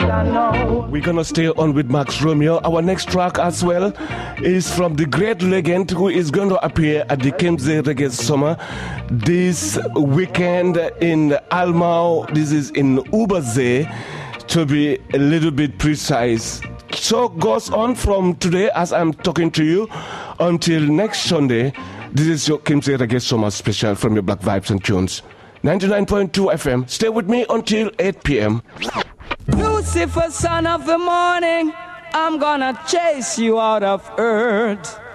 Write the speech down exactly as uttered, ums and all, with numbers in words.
I know. We're gonna stay on with Max Romeo. Our next track as well is from the great legend who is going to appear at the Kemze Reggae Summer this weekend in Almau. This is in Ubersee, to be a little bit precise. So goes on from today as I'm talking to you until next Sunday. This is your Kemze Reggae Summer special from your Black Vibes and Tunes. ninety-nine point two F M. Stay with me until eight p.m. Lucifer, son of the morning, I'm gonna chase you out of earth.